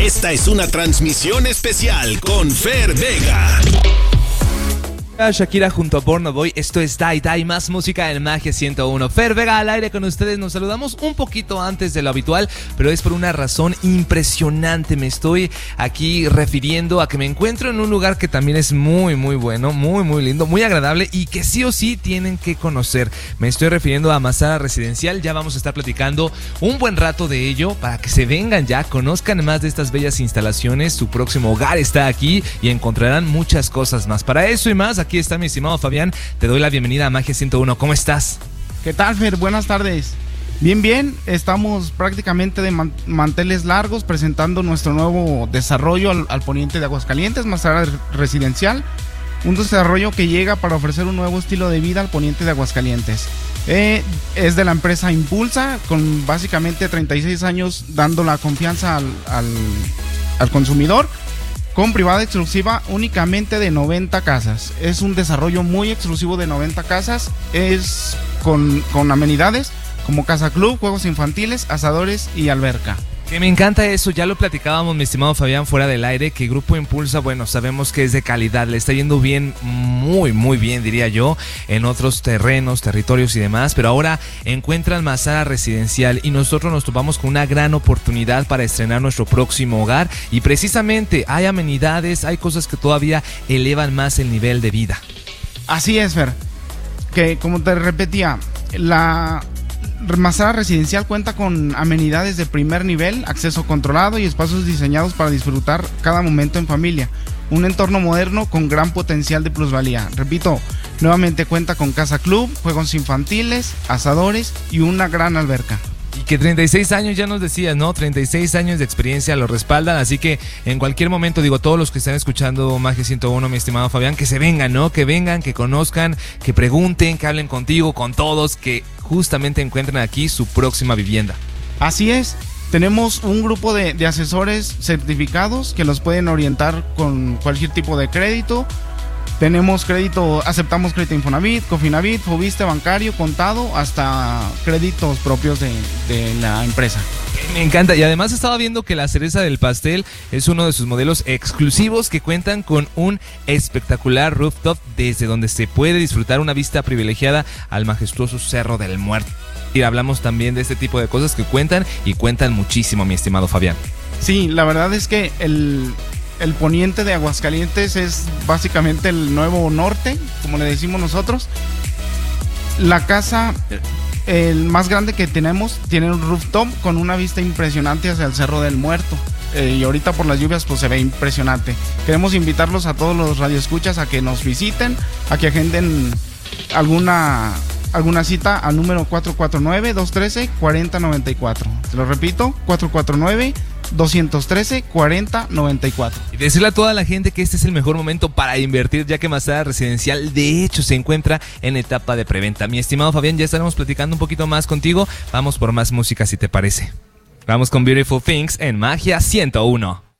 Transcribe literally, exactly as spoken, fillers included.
Esta es una transmisión especial con Fer Vega. Shakira junto a Burna Boy, esto es Die Die, más música en Magia ciento uno. Fer Vega al aire con ustedes, nos saludamos un poquito antes de lo habitual, pero es por una razón impresionante. Me estoy aquí refiriendo a que me encuentro en un lugar que también es muy muy bueno, muy muy lindo, muy agradable y que sí o sí tienen que conocer. Me estoy refiriendo a Mazara Residencial, ya vamos a estar platicando un buen rato de ello para que se vengan ya, conozcan más de estas bellas instalaciones. Su próximo hogar está aquí y encontrarán muchas cosas más. Para eso y más, aquí está mi estimado Fabián, te doy la bienvenida a Magia ciento uno. ¿Cómo estás? ¿Qué tal, Fer? Buenas tardes. Bien, bien, estamos prácticamente de man- manteles largos presentando nuestro nuevo desarrollo al, al poniente de Aguascalientes, Mazara Residencial, un desarrollo que llega para ofrecer un nuevo estilo de vida al poniente de Aguascalientes. Eh, es de la empresa Impulsa, con básicamente treinta y seis años dando la confianza al, al, al consumidor, con privada exclusiva únicamente de noventa casas. Es un desarrollo muy exclusivo de noventa casas. Es con, con amenidades como casa club, juegos infantiles, asadores y alberca. Que me encanta eso, ya lo platicábamos, mi estimado Fabián, fuera del aire, que Grupo Impulsa, bueno, sabemos que es de calidad, le está yendo bien, muy, muy bien, diría yo, en otros terrenos, territorios y demás, pero ahora encuentran Mazara Residencial y nosotros nos topamos con una gran oportunidad para estrenar nuestro próximo hogar y precisamente hay amenidades, hay cosas que todavía elevan más el nivel de vida. Así es, Fer, que como te repetía, la Mazara Residencial cuenta con amenidades de primer nivel, acceso controlado y espacios diseñados para disfrutar cada momento en familia. Un entorno moderno con gran potencial de plusvalía. Repito, nuevamente cuenta con casa club, juegos infantiles, asadores y una gran alberca. Y que treinta y seis años, ya nos decías, ¿no? treinta y seis años de experiencia lo respaldan, así que en cualquier momento, digo, todos los que están escuchando Magia ciento uno, mi estimado Fabián, que se vengan, ¿no? Que vengan, que conozcan, que pregunten, que hablen contigo, con todos, que justamente encuentren aquí su próxima vivienda. Así es, tenemos un grupo de, de asesores certificados que los pueden orientar con cualquier tipo de crédito. Tenemos crédito, aceptamos crédito Infonavit, Cofinavit, Fobiste, bancario, contado, hasta créditos propios de, de la empresa. Me encanta, y además estaba viendo que la cereza del pastel es uno de sus modelos exclusivos que cuentan con un espectacular rooftop desde donde se puede disfrutar una vista privilegiada al majestuoso Cerro del Muerto. Y hablamos también de este tipo de cosas que cuentan y cuentan muchísimo, mi estimado Fabián. Sí, la verdad es que el... El poniente de Aguascalientes es básicamente el nuevo norte, como le decimos nosotros. La casa, el más grande que tenemos, tiene un rooftop con una vista impresionante hacia el Cerro del Muerto. Eh, y ahorita por las lluvias pues se ve impresionante. Queremos invitarlos a todos los radioescuchas a que nos visiten, a que agenden alguna, alguna cita al número cuatro cuatro nueve, dos uno tres, cuatro cero nueve cuatro. Te lo repito, cuatro cuatro nueve, dos uno tres, cuatro cero nueve cuatro. Y decirle a toda la gente que este es el mejor momento para invertir, ya que Mazara Residencial de hecho se encuentra en etapa de preventa. Mi estimado Fabián, ya estaremos platicando un poquito más contigo. Vamos por más música si te parece. Vamos con Beautiful Things en Magia ciento uno.